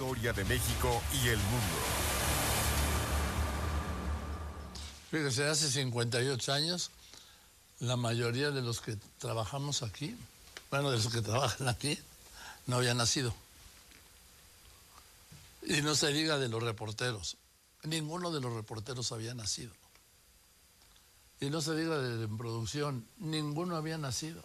historia de México y el mundo. Fíjese, hace 58 años, la mayoría de los que trabajamos aquí, bueno, de los que trabajan aquí, no habían nacido. Y no se diga de los reporteros. Ninguno de los reporteros había nacido. Y no se diga de producción, ninguno había nacido.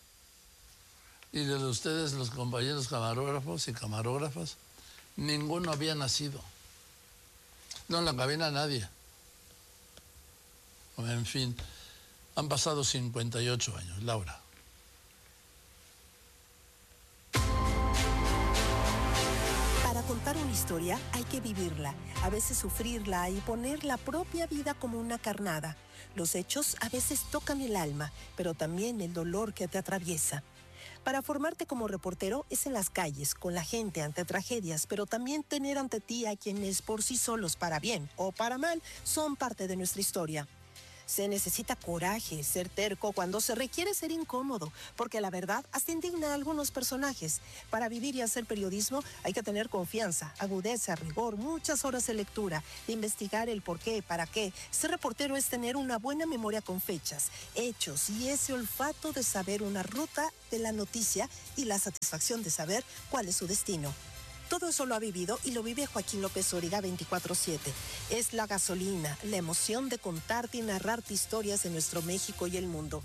Y de ustedes, los compañeros camarógrafos y camarógrafas, ninguno había nacido. No, en la cabina nadie. En fin, han pasado 58 años, Laura. Para contar una historia hay que vivirla, a veces sufrirla y poner la propia vida como una carnada. Los hechos a veces tocan el alma, pero también el dolor que te atraviesa. Para formarte como reportero es en las calles, con la gente ante tragedias, pero también tener ante ti a quienes por sí solos, para bien o para mal, son parte de nuestra historia. Se necesita coraje, ser terco cuando se requiere ser incómodo, porque la verdad hasta indigna a algunos personajes. Para vivir y hacer periodismo hay que tener confianza, agudeza, rigor, muchas horas de lectura, de investigar el por qué, para qué. Ser reportero es tener una buena memoria con fechas, hechos y ese olfato de saber una ruta de la noticia y la satisfacción de saber cuál es su destino. Todo eso lo ha vivido y lo vive Joaquín López Dóriga 24/7. Es la gasolina, la emoción de contarte y narrarte historias de nuestro México y el mundo.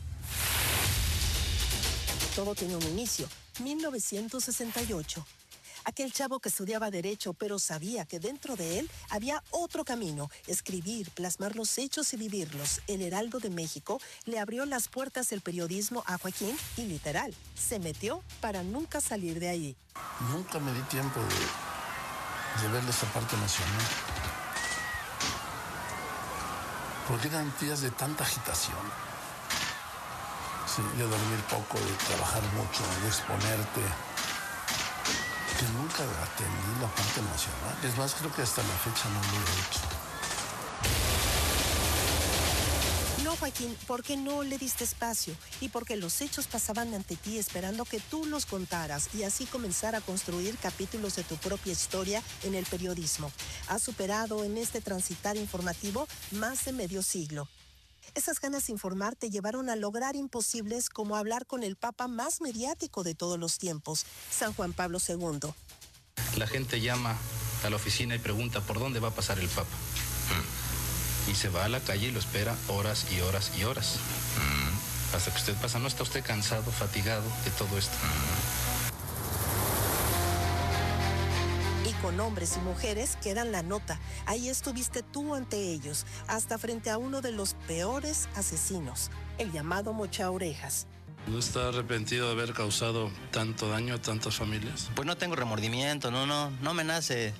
Todo tiene un inicio, 1968. Aquel chavo que estudiaba Derecho, pero sabía que dentro de él había otro camino, escribir, plasmar los hechos y vivirlos. El Heraldo de México le abrió las puertas del periodismo a Joaquín y literal, se metió para nunca salir de ahí. Nunca me di tiempo de ver esa parte nacional. Porque eran días de tanta agitación. Sí, de dormir poco, de trabajar mucho, de exponerte. Que nunca atendí la parte nacional. Es más, creo que hasta la fecha no lo he hecho. No, Joaquín, porque no le diste espacio y porque los hechos pasaban ante ti esperando que tú los contaras y así comenzar a construir capítulos de tu propia historia en el periodismo. Has superado en este transitar informativo más de medio siglo. Esas ganas de informar te llevaron a lograr imposibles como hablar con el papa más mediático de todos los tiempos, San Juan Pablo II. La gente llama a la oficina y pregunta por dónde va a pasar el papa. Y se va a la calle y lo espera horas y horas y horas. Hasta que usted pasa. ¿No está usted cansado, fatigado de todo esto? Y con hombres y mujeres que dan la nota. Ahí estuviste tú ante ellos, hasta frente a uno de los peores asesinos, el llamado Mocha Orejas. ¿No está arrepentido de haber causado tanto daño a tantas familias? Pues no tengo remordimiento, no me nace.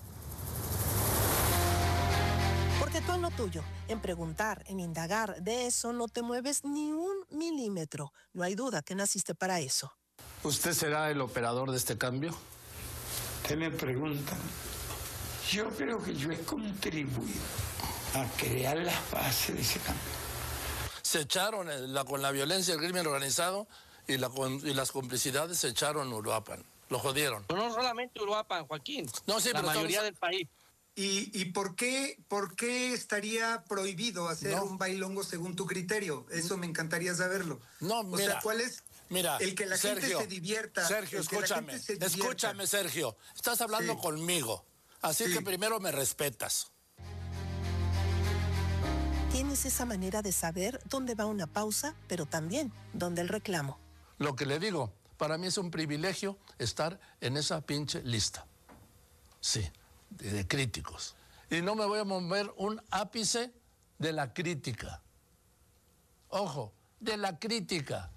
Porque tú en lo tuyo, en preguntar, en indagar, de eso no te mueves ni un milímetro. No hay duda que naciste para eso. ¿Usted será el operador de este cambio? Usted me pregunta. Yo creo que yo he contribuido a crear las bases de ese cambio. Se echaron con la violencia, el crimen organizado y las complicidades se echaron Uruapan. Lo jodieron. No solamente Uruapan, Joaquín. No, sí, la mayoría del país. ¿Y por qué estaría prohibido hacer un bailongo según tu criterio? Eso me encantaría saberlo. No, mira. O sea, ¿cuál es el que la gente se divierta? Sergio, escúchame. Escúchame, Sergio. Estás hablando conmigo. Así que primero me respetas. Tienes esa manera de saber dónde va una pausa, pero también dónde el reclamo. Lo que le digo, para mí es un privilegio estar en esa pinche lista. Sí, de críticos. Y no me voy a mover un ápice de la crítica. Ojo, de la crítica.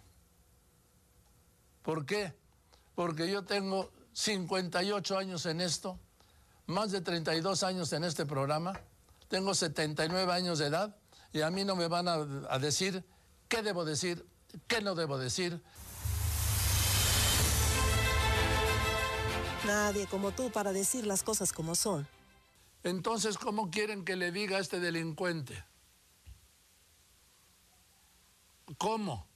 ¿Por qué? Porque yo tengo 58 años en esto, más de 32 años en este programa, tengo 79 años de edad y a mí no me van a decir qué debo decir, qué no debo decir. Nadie como tú para decir las cosas como son. Entonces, ¿cómo quieren que le diga a este delincuente? ¿Cómo?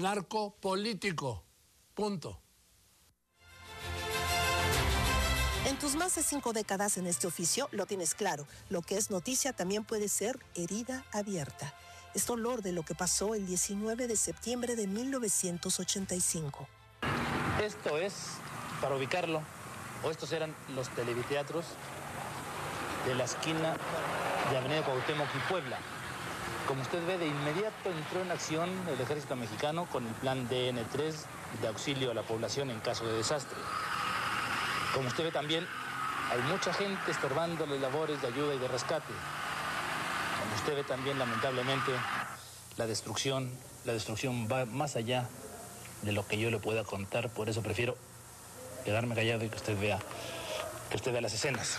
Narcopolítico. Punto. tus más de 5 décadas en este oficio lo tienes claro. Lo que es noticia también puede ser herida abierta. Es dolor de lo que pasó el 19 de septiembre de 1985. Esto es, para ubicarlo, o estos eran los televiteatros de la esquina de Avenida Cuauhtémoc y Puebla. Como usted ve, de inmediato entró en acción el ejército mexicano con el plan DN3 de auxilio a la población en caso de desastre. Como usted ve también, hay mucha gente estorbando las labores de ayuda y de rescate. Como usted ve también, lamentablemente, la destrucción va más allá de lo que yo le pueda contar. Por eso prefiero quedarme callado y que usted vea las escenas.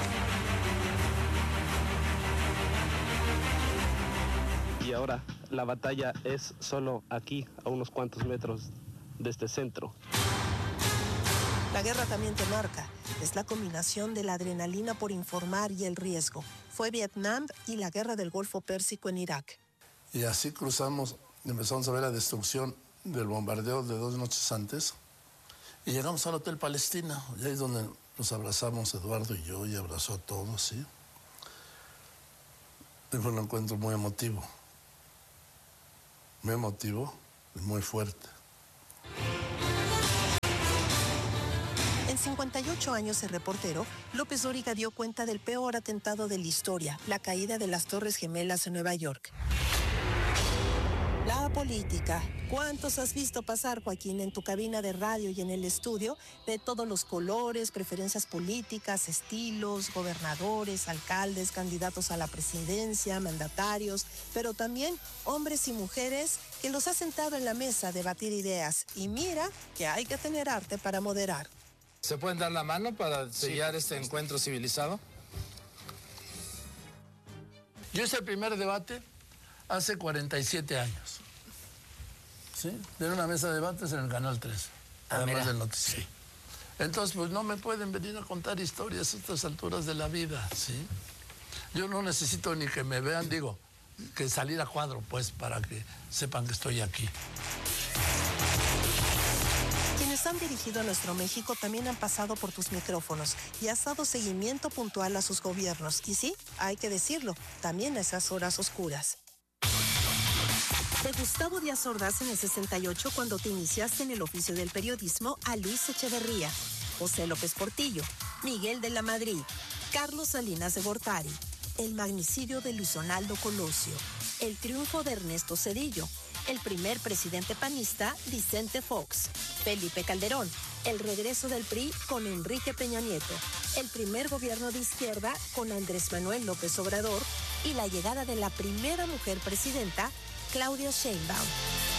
Y ahora la batalla es solo aquí, a unos cuantos metros de este centro. La guerra también te marca. Es la combinación de la adrenalina por informar y el riesgo. Fue Vietnam y la guerra del Golfo Pérsico en Irak. Y así cruzamos, empezamos a ver la destrucción del bombardeo de 2 noches antes. Y llegamos al Hotel Palestina, y ahí es donde nos abrazamos Eduardo y yo, y abrazó a todos, ¿sí? Y fue un encuentro muy emotivo. Muy emotivo y muy fuerte. En 58 años de reportero, López Dóriga dio cuenta del peor atentado de la historia, la caída de las Torres Gemelas en Nueva York. La política. ¿Cuántos has visto pasar, Joaquín, en tu cabina de radio y en el estudio? De todos los colores, preferencias políticas, estilos, gobernadores, alcaldes, candidatos a la presidencia, mandatarios, pero también hombres y mujeres que los ha sentado en la mesa a debatir ideas. Y mira que hay que tener arte para moderar. ¿Se pueden dar la mano para sellar este encuentro civilizado? Yo hice el primer debate hace 47 años. ¿Sí? De una mesa de debates en el Canal 13. Además del noticiero. Sí. Entonces, pues no me pueden venir a contar historias a estas alturas de la vida, ¿sí? Yo no necesito ni que me vean, digo, que salir a cuadro, pues, para que sepan que estoy aquí. Quienes han dirigido a nuestro México también han pasado por tus micrófonos y has dado seguimiento puntual a sus gobiernos. Y sí, hay que decirlo, también a esas horas oscuras. De Gustavo Díaz Ordaz en el 68, cuando te iniciaste en el oficio del periodismo, a Luis Echeverría, José López Portillo, Miguel de la Madrid, Carlos Salinas de Gortari, el magnicidio de Luis Donaldo Colosio, el triunfo de Ernesto Zedillo, el primer presidente panista, Vicente Fox, Felipe Calderón, el regreso del PRI con Enrique Peña Nieto, el primer gobierno de izquierda con Andrés Manuel López Obrador y la llegada de la primera mujer presidenta, Claudia Sheinbaum.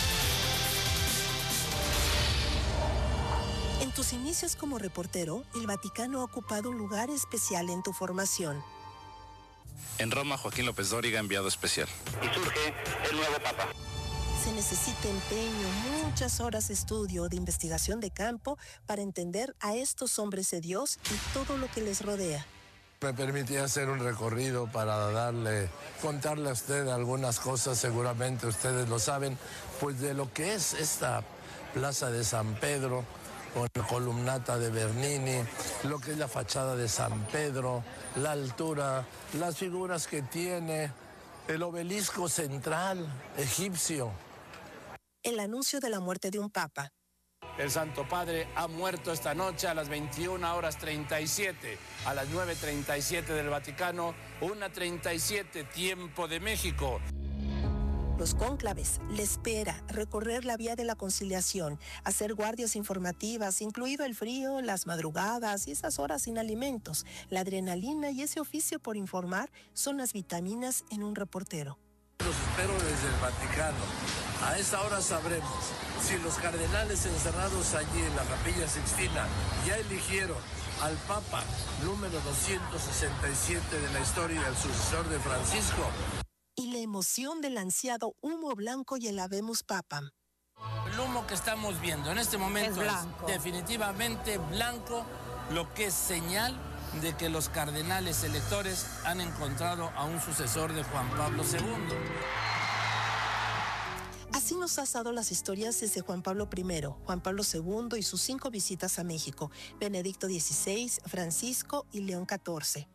En tus inicios como reportero, el Vaticano ha ocupado un lugar especial en tu formación. En Roma, Joaquín López Dóriga, enviado especial. Y surge el nuevo Papa. Se necesita empeño, muchas horas de estudio, de investigación de campo para entender a estos hombres de Dios y todo lo que les rodea. Me permití hacer un recorrido para contarle a usted algunas cosas, seguramente ustedes lo saben, pues de lo que es esta Plaza de San Pedro, con la columnata de Bernini, lo que es la fachada de San Pedro, la altura, las figuras que tiene, el obelisco central egipcio. El anuncio de la muerte de un papa. El Santo Padre ha muerto esta noche a las 21:37, a las 9:37 del Vaticano, 1:37 tiempo de México. Los cónclaves, la espera, recorrer la vía de la conciliación, hacer guardias informativas, incluido el frío, las madrugadas y esas horas sin alimentos. La adrenalina y ese oficio por informar son las vitaminas en un reportero. Los espero desde el Vaticano. A esa hora sabremos si los cardenales encerrados allí en la Capilla Sixtina ya eligieron al Papa número 267 de la historia, el sucesor de Francisco. Y la emoción del ansiado humo blanco y el Habemus Papam. El humo que estamos viendo en este momento es definitivamente blanco, lo que es señal de que los cardenales electores han encontrado a un sucesor de Juan Pablo II. Así nos has dado las historias desde Juan Pablo I, Juan Pablo II y sus 5 visitas a México, Benedicto XVI, Francisco y León XIV.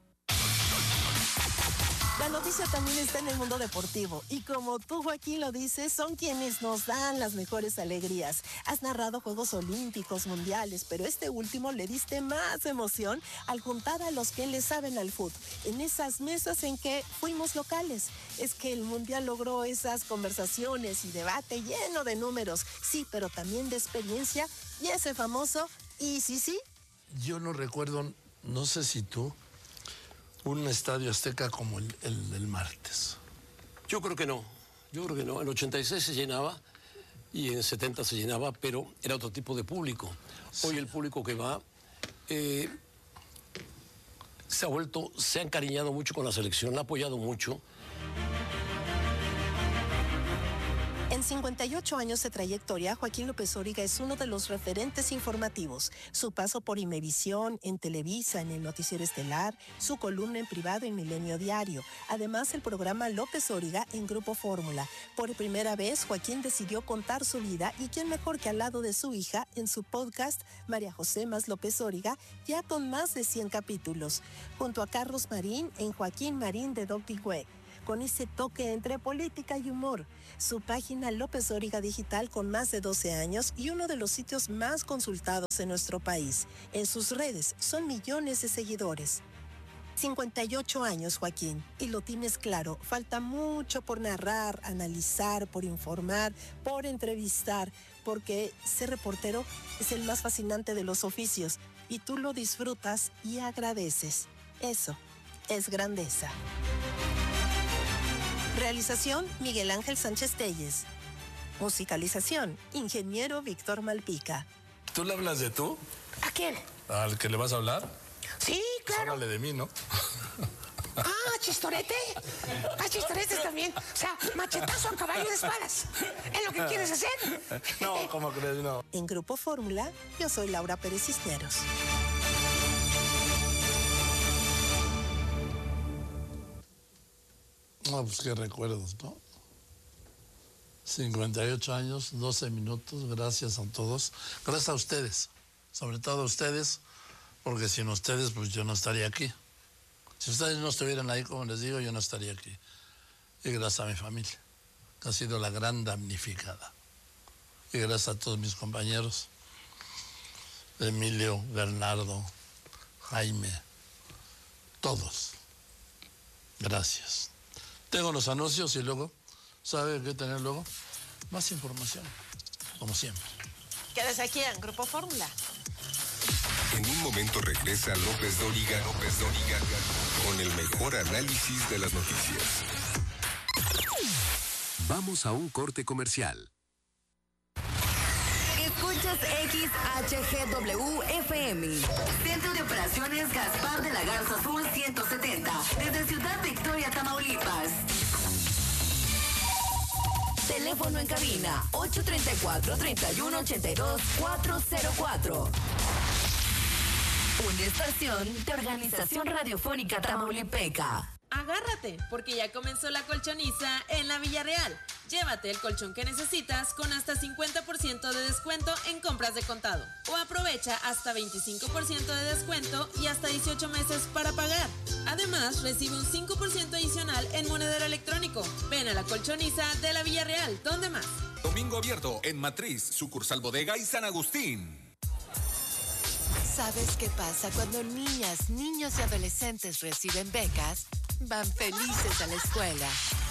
La noticia también está en el mundo deportivo y como tú, Joaquín, lo dices, son quienes nos dan las mejores alegrías. Has narrado Juegos Olímpicos, Mundiales, pero este último le diste más emoción al juntar a los que le saben al fútbol en esas mesas en que fuimos locales. Es que el Mundial logró esas conversaciones y debate lleno de números, sí, pero también de experiencia y ese famoso ¿y sí? Yo no recuerdo, no sé si tú, un estadio azteca como el martes. Yo creo que no. En 86 se llenaba y en 70 se llenaba, pero era otro tipo de público. Hoy el público que va se ha encariñado mucho con la selección, la ha apoyado mucho. En 58 años de trayectoria, Joaquín López Dóriga es uno de los referentes informativos. Su paso por Imevisión, en Televisa, en el Noticiero Estelar, su columna en privado en Milenio Diario. Además, el programa López Dóriga en Grupo Fórmula. Por primera vez, Joaquín decidió contar su vida y quién mejor que al lado de su hija en su podcast María José más López Dóriga, ya con más de 100 capítulos. Junto a Carlos Marín en Joaquín Marín de Doggy Way, con ese toque entre política y humor. Su página López Dóriga Digital con más de 12 años y uno de los sitios más consultados en nuestro país. En sus redes son millones de seguidores. 58 años, Joaquín, y lo tienes claro. Falta mucho por narrar, analizar, por informar, por entrevistar, porque ser reportero es el más fascinante de los oficios y tú lo disfrutas y agradeces. Eso es grandeza. Realización, Miguel Ángel Sánchez Telles. Musicalización, Ingeniero Víctor Malpica. ¿Tú le hablas de tú? ¿A quién? ¿Al que le vas a hablar? Sí, claro. Háblale de mí, ¿no? ¿Chistorete? Chistoretes también. O sea, machetazo a caballo de espadas. ¿Es lo que quieres hacer? No, ¿cómo crees? No. En Grupo Fórmula, yo soy Laura Pérez Cisneros. No, pues qué recuerdos, ¿no? 58 años, 12 minutos, gracias a todos. Gracias a ustedes, sobre todo a ustedes, porque sin ustedes, pues yo no estaría aquí. Si ustedes no estuvieran ahí, como les digo, yo no estaría aquí. Y gracias a mi familia, que ha sido la gran damnificada. Y gracias a todos mis compañeros, Emilio, Bernardo, Jaime, todos. Gracias. Tengo los anuncios y luego, ¿sabe qué tener luego? Más información, como siempre. Quédese aquí en Grupo Fórmula. En un momento regresa López Dóriga con el mejor análisis de las noticias. Vamos a un corte comercial. Escuchas XHGW-FM. Centro de Operaciones Gaspar de la Garza Azul 170. Desde Ciudad Victoria, Tamaulipas. Teléfono en cabina 834-3182-404. Una estación de Organización Radiofónica Tamaulipeca. Agárrate, porque ya comenzó la colchoniza en la Villarreal. Llévate el colchón que necesitas con hasta 50% de descuento en compras de contado. O aprovecha hasta 25% de descuento y hasta 18 meses para pagar. Además, recibe un 5% adicional en monedero electrónico. Ven a la colchoniza de la Villarreal. ¿Dónde más? Domingo abierto en Matriz, sucursal Bodega y San Agustín. ¿Sabes qué pasa cuando niñas, niños y adolescentes reciben becas? Van felices a la escuela.